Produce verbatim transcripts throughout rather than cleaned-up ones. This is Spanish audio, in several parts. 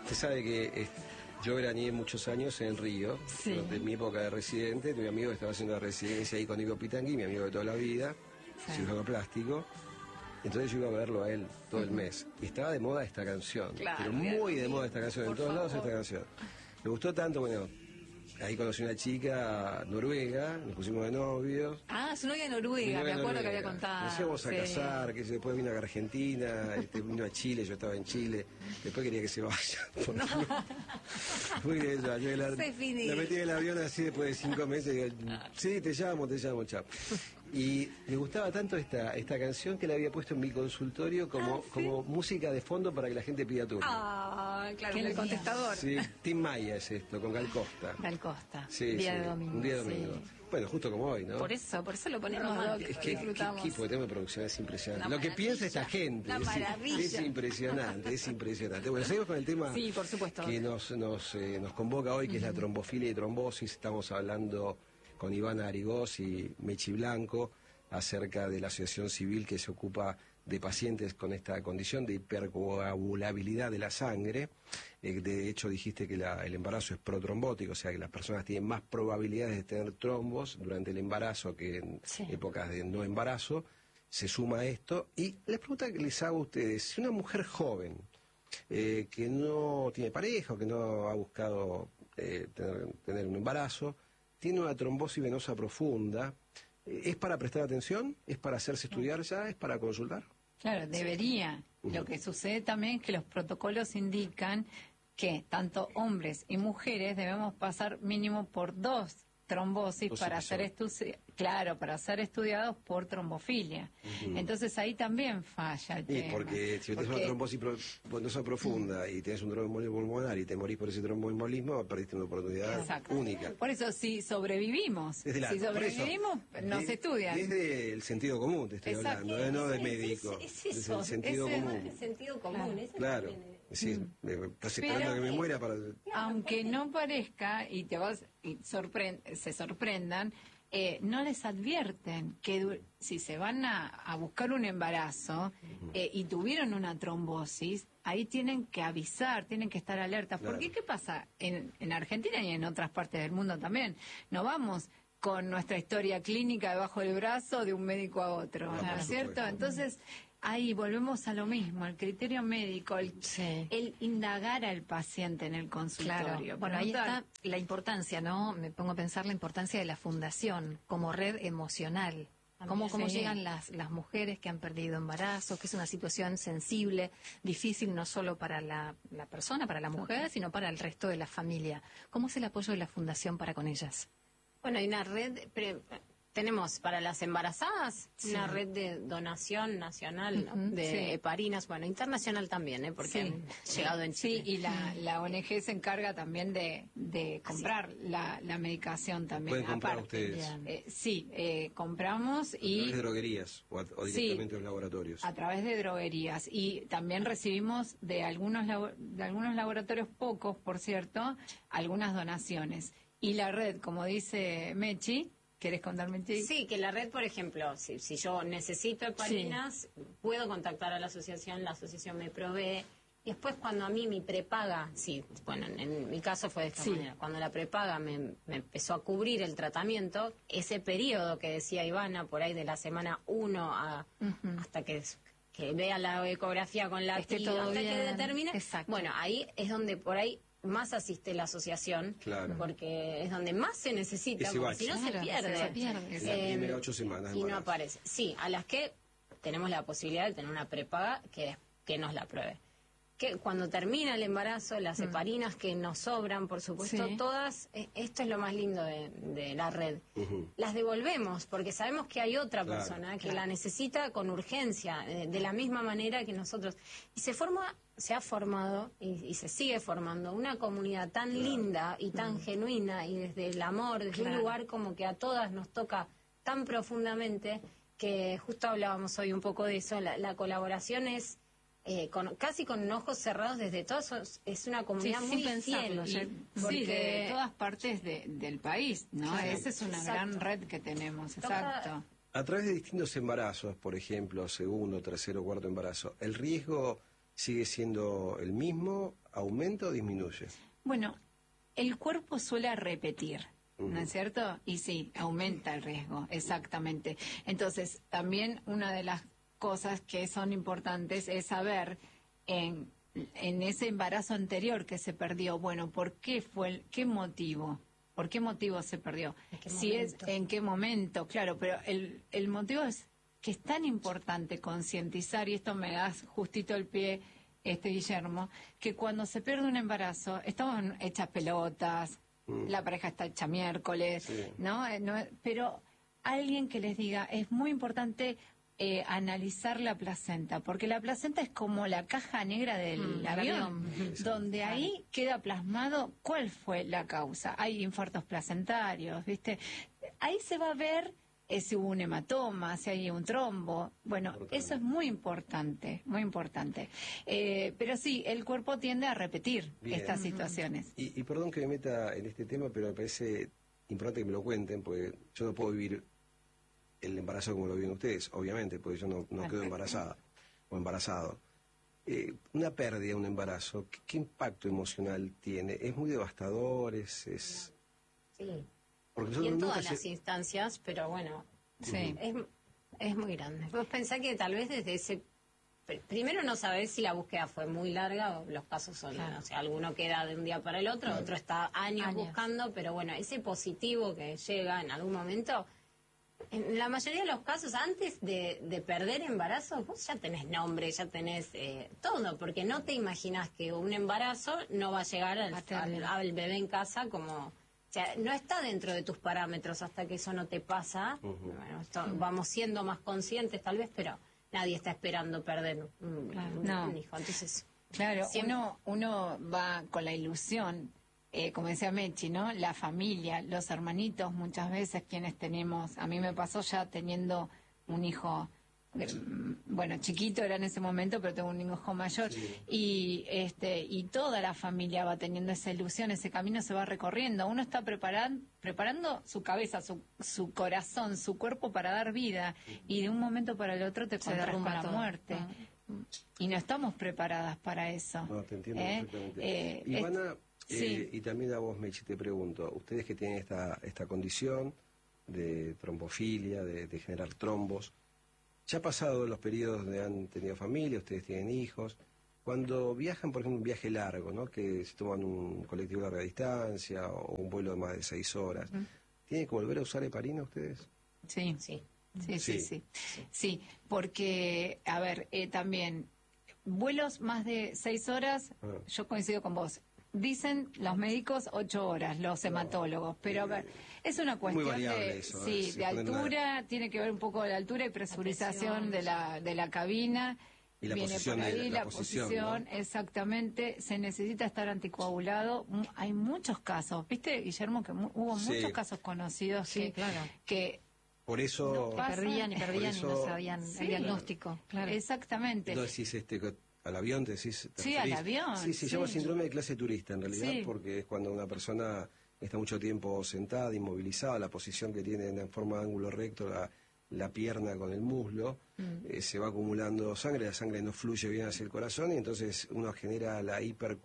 Usted sabe que eh, yo veraneé muchos años en el Río, sí. de mi época de residente. Mi amigo estaba haciendo la residencia ahí con Nico Pitangui, mi amigo de toda la vida, sí. cirujano plástico. Entonces yo iba a verlo a él todo el mes. Y estaba de moda esta canción, claro, pero muy de moda esta canción, en todos favor. lados esta canción. Me gustó tanto, bueno, ahí conocí una chica noruega, nos pusimos de novios. Ah, su novia noruega, me acuerdo que había contado. Nos íbamos a sí. casar, que después vino a Argentina, este, vino a Chile, yo estaba en Chile, después quería que se vaya. No. Fui de ella, yo la, Se la metí en el avión así después de cinco meses, y digo, sí, te llamo, te llamo, chao. Y me gustaba tanto esta esta canción que la había puesto en mi consultorio como, ah, ¿sí? como música de fondo para que la gente pida turno. Ah, claro, en el contestador. Sí, Tim Maya es esto, con Gal Costa. Gal Costa, sí, día sí, de domingo. Un día de domingo. Sí. Bueno, justo como hoy, ¿no? Por eso, por eso lo ponemos, es que, disfrutamos. ¿Qué tipo de tema de producción? Es impresionante. Una Lo que maravilla. piensa esta gente es, es impresionante, es impresionante. Bueno, seguimos con el tema sí, por supuesto. que nos, nos, eh, nos convoca hoy, que uh-huh. es la trombofilia y trombosis. Estamos hablando con Ivana Arigós y Mechi Blanco acerca de la asociación civil que se ocupa de pacientes con esta condición de hipercoagulabilidad de la sangre. Eh, de hecho, dijiste que la, el embarazo es protrombótico, o sea que las personas tienen más probabilidades de tener trombos durante el embarazo que en sí. épocas de no embarazo. Se suma esto. Y la pregunta que les hago a ustedes, si una mujer joven eh, que no tiene pareja o que no ha buscado eh, tener, tener un embarazo, tiene una trombosis venosa profunda, ¿es para prestar atención? ¿Es para hacerse estudiar ya? ¿Es para consultar? Claro, debería. Uh-huh. Lo que sucede también es que los protocolos indican que tanto hombres y mujeres debemos pasar mínimo por dos trombosis dos para ser estu- claro, para ser estudiados por trombofilia. Uh-huh. Entonces ahí también falla el sí, tema. Porque si porque... tienes una trombosis pro- venosa profunda uh-huh. y tienes un tromboembolismo pulmonar y te morís por ese tromboembolismo, perdiste una oportunidad Exacto. única. Por eso, si sobrevivimos, la, si sobrevivimos, nos de, estudian. Desde el sentido común te estoy Exacto. hablando, ¿eh? No de médico. Es, es, es eso, desde el sentido es común. el sentido común. Claro. claro. Es decir, mm. estás esperando que me muera para... Aunque no parezca, y te vas y sorprend- se sorprendan, eh, no les advierten que du- si se van a, a buscar un embarazo eh, y tuvieron una trombosis, ahí tienen que avisar, tienen que estar alertas. Claro. Porque ¿qué pasa? En, en Argentina y en otras partes del mundo también, no vamos con nuestra historia clínica debajo del brazo de un médico a otro, ¿no, ¿no es cierto? Entonces... Ahí volvemos a lo mismo, el criterio médico, el, sí. el indagar al paciente en el consultorio. Claro. Bueno, ahí está la importancia, ¿no? Me pongo a pensar la importancia de la fundación como red emocional. Cómo, cómo sí. llegan las, las mujeres que han perdido embarazo, que es una situación sensible, difícil no solo para la, la persona, para la mujer, sino para el resto de la familia. ¿Cómo es el apoyo de la fundación para con ellas? Bueno, hay una red... Pre- Tenemos para las embarazadas sí. una red de donación nacional, ¿no? Uh-huh, de sí. heparinas, bueno, internacional también, ¿eh? Porque sí. han llegado en Chile. Sí, y la, la O N G se encarga también de, de comprar la, la medicación también. ¿Pueden comprar aparte. ustedes? Eh, sí, eh, compramos y... ¿A través de droguerías o, a, o directamente sí, en laboratorios? A través de droguerías. Y también recibimos de algunos, labo- de algunos laboratorios, pocos, por cierto, algunas donaciones. Y la red, como dice Mechi... ¿Quieres contarme? Sí, que la red, por ejemplo, si, si yo necesito heparinas, sí. puedo contactar a la asociación, la asociación me provee. Y después cuando a mí mi prepaga, sí, bueno, en, en mi caso fue de esta sí. manera, cuando la prepaga me, me empezó a cubrir el tratamiento, ese periodo que decía Ivana, por ahí de la semana uno a, uh-huh. hasta que, que vea la ecografía con la Esté todo hasta bien. que determine, Exacto. bueno, ahí es donde por ahí más asiste la asociación, claro. porque es donde más se necesita, porque si no claro, se pierde. Se pierde. En la eh, primera ocho semanas. Y no aparece. Sí, a las que tenemos la posibilidad de tener una prepaga que, que nos la pruebe. Que cuando termina el embarazo, las heparinas que nos sobran, por supuesto, sí. todas, eh, esto es lo más lindo de, de la red, uh-huh. las devolvemos porque sabemos que hay otra claro, persona que claro. la necesita con urgencia, de, de la misma manera que nosotros. Y se forma, se ha formado y, y se sigue formando una comunidad tan claro. linda y tan uh-huh. genuina y desde el amor, desde claro. un lugar como que a todas nos toca tan profundamente que justo hablábamos hoy un poco de eso, la, la colaboración es... Eh, con, casi con ojos cerrados desde todos, es una comunidad sí, muy sin fiel. Y, porque... Sí, de todas partes de, del país, ¿no? Claro, esa es una exacto. gran red que tenemos, exacto. A través de distintos embarazos, por ejemplo, segundo, tercero, cuarto embarazo, ¿el riesgo ¿sigue siendo el mismo? ¿Aumenta o disminuye? Bueno, el cuerpo suele repetir, ¿no es cierto? Y sí, aumenta el riesgo, exactamente. Entonces, también una de las cosas que son importantes es saber en, en ese embarazo anterior que se perdió, bueno, ¿por qué fue, el, qué motivo? ¿Por qué motivo se perdió? Si es, en qué momento, claro, pero el, el motivo es que es tan importante concientizar, y esto me da justito el pie, este Guillermo, que cuando se pierde un embarazo, estamos hechas pelotas, mm. la pareja está hecha miércoles, sí. ¿no? ¿no? Pero alguien que les diga, es muy importante eh, analizar la placenta, porque la placenta es como la caja negra del mm, avión, avión, donde claro. ahí queda plasmado cuál fue la causa. Hay infartos placentarios, ¿viste? Ahí se va a ver Eh, si hubo un hematoma, si hay un trombo. Bueno, importante. Eso es muy importante, muy importante. Eh, pero sí, el cuerpo tiende a repetir Bien. estas situaciones. Y, y perdón que me meta en este tema, pero me parece importante que me lo cuenten, porque yo no puedo vivir el embarazo como lo viven ustedes, obviamente, porque yo no, no quedo embarazada o embarazado. Eh, una pérdida, un embarazo, ¿qué, ¿qué impacto emocional tiene? ¿Es muy devastador? ¿Es...? es... Sí. Y en todas las se... instancias, pero bueno, sí. es, es muy grande. Vos pensás que tal vez desde ese... Primero no sabés si la búsqueda fue muy larga o los casos son... Claro. O sea, alguno queda de un día para el otro, claro. otro está años, años buscando, pero bueno, ese positivo que llega en algún momento... En la mayoría de los casos, antes de, de perder embarazo, vos ya tenés nombre, ya tenés eh, todo, porque no te imaginás que un embarazo no va a llegar al, al, al bebé en casa como... O sea, no está dentro de tus parámetros hasta que eso no te pasa. Uh-huh. Bueno, esto, uh-huh. vamos siendo más conscientes tal vez, pero nadie está esperando perder un, claro. un, no. un hijo. Entonces, claro, siempre... uno, uno va con la ilusión, eh, como decía Mechi, ¿no? La familia, los hermanitos, muchas veces quienes tenemos, a mí me pasó ya teniendo un hijo... bueno, chiquito era en ese momento, pero tengo un hijo mayor, sí. y este y toda la familia va teniendo esa ilusión, ese camino se va recorriendo, uno está preparando, preparando su cabeza, su, su corazón, su cuerpo para dar vida, y de un momento para el otro te encuentras con la muerte. Uh-huh. Y no estamos preparadas para eso. No, te entiendo ¿Eh? perfectamente. Eh, Ivana, es, eh, sí. y también a vos, Mechi, te pregunto, ustedes que tienen esta, esta condición de trombofilia, de, de generar trombos, ya ha pasado los periodos donde han tenido familia, ustedes tienen hijos. Cuando viajan, por ejemplo, un viaje largo, ¿no? Que se toman un colectivo de larga distancia o un vuelo de más de seis horas, ¿Mm? ¿tienen que volver a usar heparina ustedes? Sí, sí, sí, sí, sí. Sí, sí porque, a ver, eh, también, vuelos más de seis horas, ah. yo coincido con vos. Dicen los médicos ocho horas, los hematólogos, pero a ver, es una cuestión de, eso, sí, ¿eh? de altura, la... tiene que ver un poco de la altura y presurización de la de la cabina. Y la Viene posición, por ahí, de, la, la posición, posición, ¿no? Exactamente, se necesita estar anticoagulado. Hay muchos casos, ¿viste, Guillermo? Que mu hubo sí. muchos casos conocidos sí, que, claro. que por eso no perdían y perdían eso, y no sabían sí, el diagnóstico. Claro. Exactamente. Entonces, este al avión te decís... ¿te sí, referís? al avión. Sí, se sí. llama síndrome de clase turista en realidad, sí. porque es cuando una persona está mucho tiempo sentada, inmovilizada, la posición que tiene en forma de ángulo recto, la, la pierna con el muslo, mm. eh, se va acumulando sangre, la sangre no fluye bien hacia el corazón y entonces uno genera la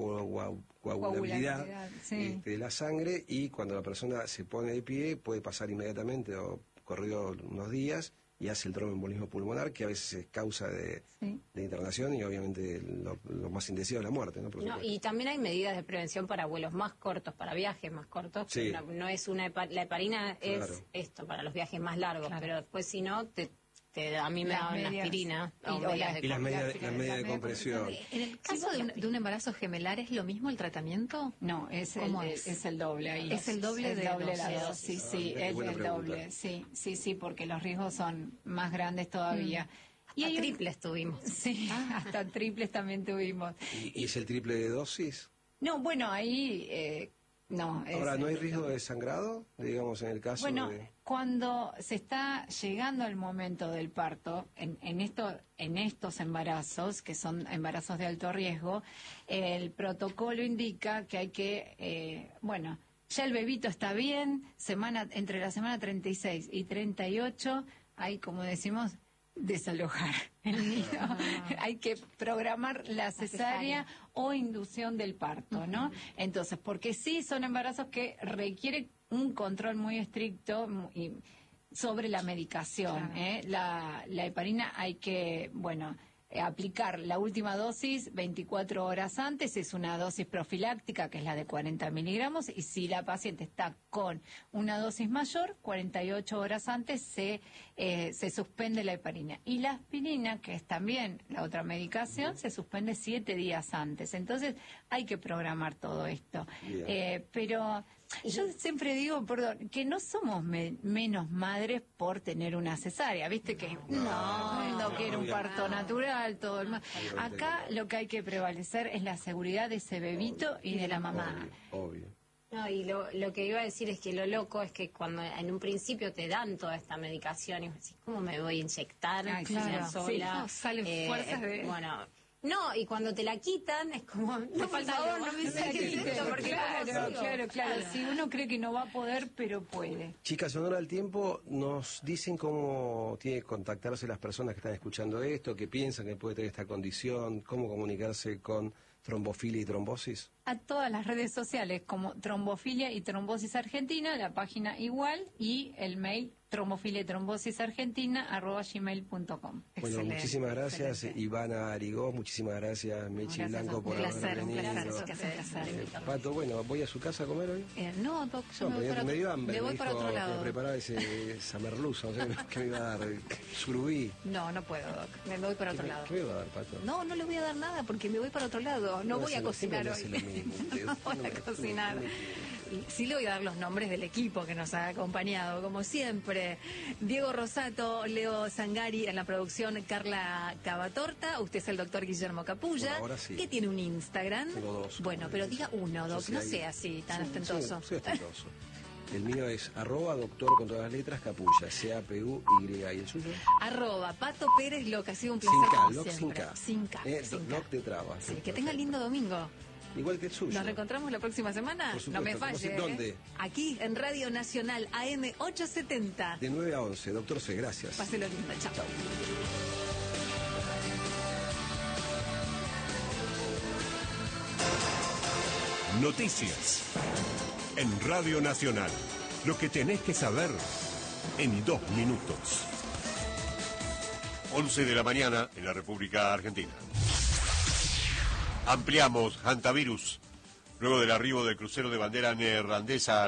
hipercoagulabilidad sí. este, de la sangre y cuando la persona se pone de pie puede pasar inmediatamente o corrido unos días y hace el tromboembolismo pulmonar, que a veces es causa de, sí. de internación y obviamente lo, lo más indecido es la muerte, ¿no? Por no y también hay medidas de prevención para vuelos más cortos, para viajes más cortos. Sí. No, no es una hepa, la heparina claro. es esto, para los viajes más largos, claro. pero después si no, te, te, a mí me las daban medias, aspirina. Y, o medias de y las medias de, la media de compresión. En el caso de un, de un embarazo gemelar, ¿es lo mismo el tratamiento? No, es el, es? es el doble ahí. Es el doble es de doble la la dosis. dosis, sí, ah, es el doble, sí, sí, sí, porque los riesgos son más grandes todavía. Mm. Y hasta triples un... tuvimos. Sí, ah. hasta triples también tuvimos. ¿Y, ¿Y es el triple de dosis? No, bueno, ahí... Eh, No, Ahora, es, ¿no hay riesgo de sangrado, digamos, en el caso bueno, de...? Cuando se está llegando al momento del parto, en, en, esto, en estos embarazos, que son embarazos de alto riesgo, el protocolo indica que hay que, eh, bueno, ya el bebito está bien, semana entre la semana treinta y seis y treinta y ocho, hay, como decimos, desalojar el nido. Ah. Hay que programar la cesárea, cesárea o inducción del parto, ¿no? Uh-huh. Entonces, porque sí son embarazos que requieren un control muy estricto y sobre la medicación. Claro. ¿eh? La, la heparina hay que, bueno, aplicar la última dosis veinticuatro horas antes, es una dosis profiláctica que es la de cuarenta miligramos, y si la paciente está con una dosis mayor, cuarenta y ocho horas antes se, eh, se suspende la heparina. Y la aspirina, que es también la otra medicación, se suspende siete días antes. Entonces hay que programar todo esto. Eh, pero... Yo siempre digo, perdón, que no somos me, menos madres por tener una cesárea, ¿viste? Que no, no, no quiere un parto natural, todo el mundo. Acá lo que hay que prevalecer es la seguridad de ese bebito y de la mamá. Obvio, obvio. No, y lo, lo que iba a decir es que lo loco es que cuando en un principio te dan toda esta medicación y vos decís, ¿cómo me voy a inyectar? Ay, claro. sola? Sí, no, salen eh, fuerzas de... Bueno... No, y cuando te la quitan es como, no, por favor, no me saques esto, porque claro, claro, claro, claro, si uno cree que no va a poder, pero puede. Chicas, en honor al tiempo, nos dicen cómo tiene que contactarse las personas que están escuchando esto, que piensan que puede tener esta condición, cómo comunicarse con trombofilia y trombosis. A todas las redes sociales como Trombofilia y Trombosis Argentina, la página igual, y el mail trombofilia y trombosis argentina arroba gmail punto com. Bueno, excelente, muchísimas gracias, excelente. Ivana Arigó, muchísimas gracias, Mechi Blanco, por haber placer, venido. Un placer, un placer. Eh, Pato, bueno, ¿voy a su casa a comer hoy? Eh, no, doc, yo No, me voy, me, para me dio otro, hambre, me voy me para dijo otro que lado. me preparaba ese samerluza, no sé qué me iba a dar, surubí. No, no puedo, doc, me voy para otro ¿Qué, lado. ¿Qué me iba a dar, Pato? No, no le voy a dar nada porque me voy para otro lado. No, No, voy a si no, siempre cocinar me hoy. hace lo mismo. No voy a cocinar. Y sí le voy a dar los nombres del equipo que nos ha acompañado, como siempre. Diego Rosato, Leo Zangari en la producción, Carla Cavatorta, usted es el doctor Guillermo Capulla, Bueno, ahora sí. que tiene un Instagram. Tengo dos. Bueno, pero diga uno, doc, Sí, no ahí- sea así tan sí, ostentoso. Sí, soy ostentoso. El mío es arroba doctor con todas las letras Capulla, C A P U Y. ¿Y el suyo? Arroba Pato Pérez Loca, ha sido un placer Sin K, como loc sin siempre. K. Sin K, Eh, sin K. Loc de trabas. Sí, que tenga lindo domingo. Igual que el suyo. Nos reencontramos la próxima semana. Por supuesto. No me ¿Cómo falle. se- ¿eh? ¿Dónde? Aquí en Radio Nacional A M ochocientos setenta. De nueve a once. Doctor C, gracias. Páselo lindo. Chao. Chao. Noticias. En Radio Nacional. Lo que tenés que saber en dos minutos. once de la mañana en la República Argentina. Ampliamos hantavirus. Luego del arribo del crucero de bandera neerlandesa